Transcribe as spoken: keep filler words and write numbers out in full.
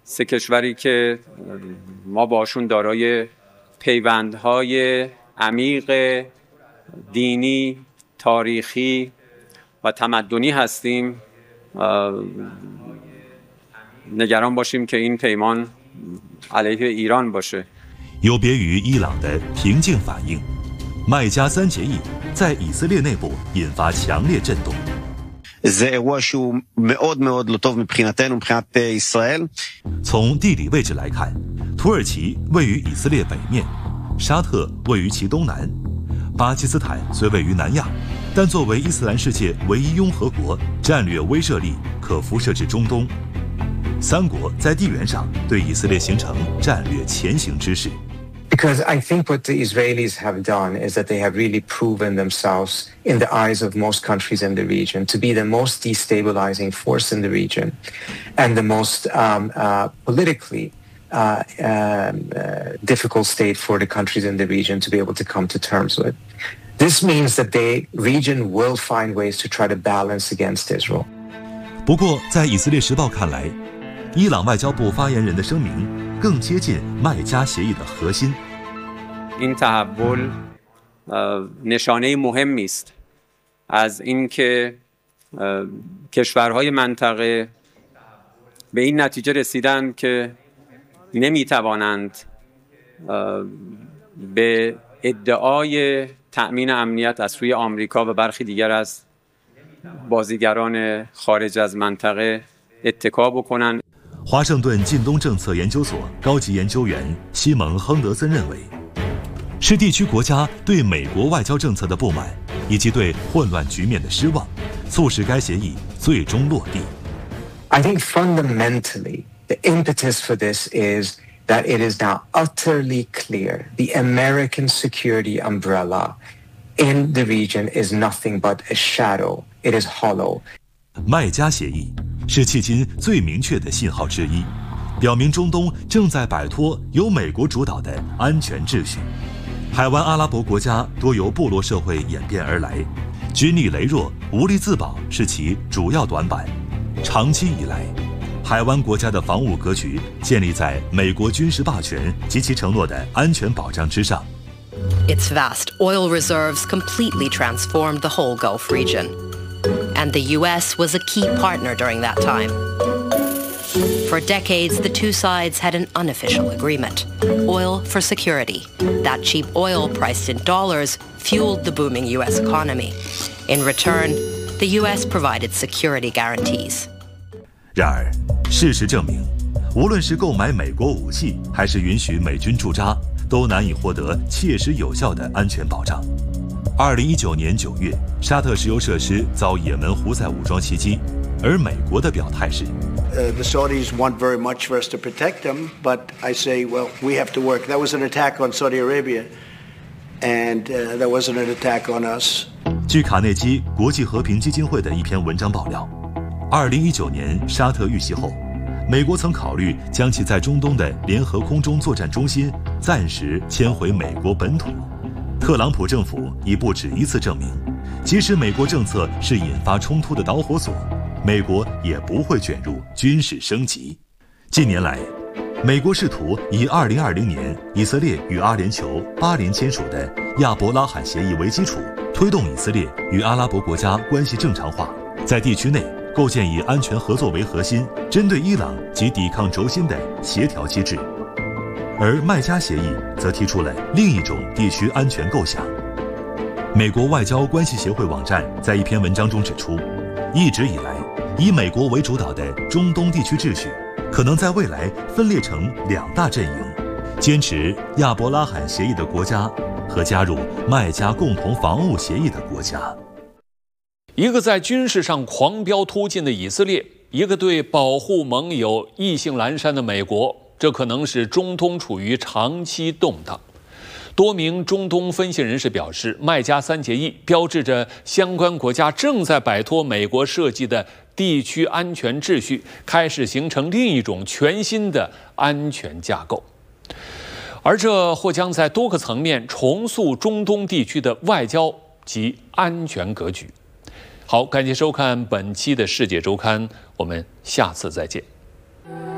سه کشوری که ما باشون دارای پیوندهای عمیق دینی، تاریخی و تمدنی هستیم نگران باشیم که این پیمان علیه ایران باشه. 有别于伊朗的平静反应，麦加三协议在以色列内部引发强烈震动。 זה אירוע שהוא מאוד מאוד לא טוב מבחינתנו, מבחינת ישראל. 从地理位置来看，土耳其位于以色列北面，沙特位于其东南，巴基斯坦虽位于南亚，但作为伊斯兰世界唯一拥核国，战略威慑力可辐射至中东。三国在地缘上对以色列形成战略前行之势。 Because I think what the Israelis have done is that they have really proven themselves in the eyes of most countries in the region to be the most destabilizing force in the region and the most um, uh, politically uh, um, uh, difficult state for the countries in the region to be able to come to terms with. This means that the region will find ways to try to balance against Israel. 不过，在以色列时报看来，伊朗外交部发言人的声明更接近麦加协议的核心。 این تحول نشانه مهمی است از اینکه کشورهای منطقه به این نتیجه رسیدند که نمیتوانند به ادعای تأمین امنیت از سوی آمریکا و برخی دیگر از بازیگران خارج از منطقه اتکا بکنند. 华盛顿近东政策研究所高级研究员西蒙·亨德森认为，是地区国家对美国外交政策的不满，以及对混乱局面的失望，促使该协议最终落地。 I think fundamentally the impetus for this is that it is now utterly clear the American security umbrella in the region is nothing but a shadow. It is hollow. 麦加协议是迄今最明确的信号之一，表明中东正在摆脱由美国主导的安全秩序。海湾阿拉伯国家多由部落社会演变而来，军力羸弱、无力自保是其主要短板。长期以来，海湾国家的防务格局建立在美国军事霸权及其承诺的安全保障之上。 Its vast oil reserves completely transformed the whole Gulf region. And the U S was a key partner during that time. For decades, the two sides had an unofficial agreement: oil for security. That cheap oil priced in dollars fueled the booming U S economy. In return, the U S provided security guarantees. 然而，事实证明，无论是购买美国武器，还是允许美军驻扎，都难以获得切实有效的安全保障。 二零一九年九月，沙特石油设施遭也门胡塞武装袭击，而美国的表态是 Uh, the Saudis want very much for us to protect them, but I say, well, we have to work. That was an attack on Saudi Arabia, and uh, that wasn't an attack on us. 据卡内基国际和平基金会的一篇文章爆料，二零一九年沙特遇袭后，美国曾考虑将其在中东的联合空中作战中心暂时迁回美国本土。 特朗普政府已不止一次证明，即使美国政策是引发冲突的导火索，美国也不会卷入军事升级。近年来，美国试图以二零二零年以色列与阿联酋、巴林签署的亚伯拉罕协议为基础，推动以色列与阿拉伯国家关系正常化，在地区内构建以安全合作为核心、针对伊朗及抵抗轴心的协调机制。 而麦加协议则提出了另一种地区安全构想。美国外交关系协会网站在一篇文章中指出，一直以来以美国为主导的中东地区秩序，可能在未来分裂成两大阵营：坚持亚伯拉罕协议的国家和加入麦加共同防务协议的国家。 一个在军事上狂飙突进的以色列，一个对保护盟友意兴阑珊的美国。 这可能使中东处于长期动荡。多名中东分析人士表示，麦加三协议标志着相关国家正在摆脱美国设计的地区安全秩序，开始形成另一种全新的安全架构。而这或将在多个层面重塑中东地区的外交及安全格局。好，感谢收看本期的《世界周刊》，我们下次再见。